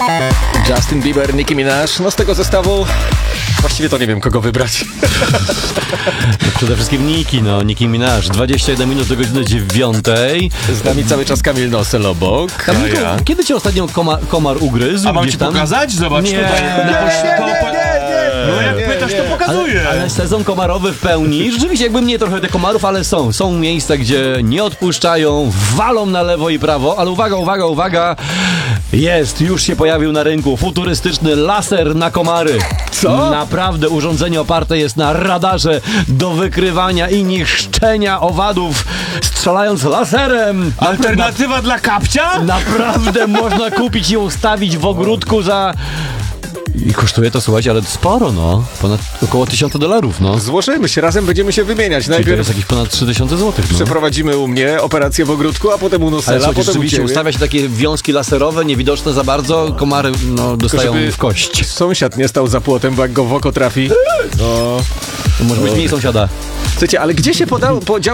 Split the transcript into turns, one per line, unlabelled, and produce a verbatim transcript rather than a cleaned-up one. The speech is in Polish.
Justin Bieber, Nicki Minaj. No z tego zestawu właściwie to nie wiem, kogo wybrać.
No, przede wszystkim Nicki, no, Nicki Minaj. dwadzieścia jeden minut do godziny dziewiątej.
Z nami cały czas Kamil Nosel obok.
Kamilku,
ja.
kiedy cię ostatnio koma, komar ugryzł?
A mam
Gdzieś
ci
tam?
pokazać? Zobacz
Nie,
tutaj.
nie,
Na poś-
nie,
koło po- No jak
nie,
pytasz,
nie.
to pokazuję.
Ale, ale sezon komarowy w pełni. Rzeczywiście jakby mniej trochę tych komarów, ale są. Są miejsca, gdzie nie odpuszczają, walą na lewo i prawo, ale uwaga, uwaga, uwaga. Jest, już się pojawił na rynku futurystyczny laser na komary.
Co?
Naprawdę urządzenie oparte jest na radarze do wykrywania i niszczenia owadów, strzelając laserem.
Alternatywa dla kapcia?
Naprawdę można kupić i ustawić w ogródku za... I kosztuje to, słuchajcie, ale sporo, no. Ponad około tysiąca dolarów, no.
Złożymy się, razem będziemy się wymieniać.
Czyli to
Najpierw
jest jakieś ponad trzy tysiące złotych, no.
przeprowadzimy u mnie operację w ogródku, a potem u
Ale
Nosela,
słuchajcie,
potem u
rzeczywiście
ciebie.
ustawia się takie wiązki laserowe, niewidoczne za bardzo, komary no, dostają
żeby-
w kość.
Sąsiad nie stał za płotem, bo jak go w oko trafi. No.
To może być mniej sąsiada.
Słuchajcie, ale gdzie się podał, podział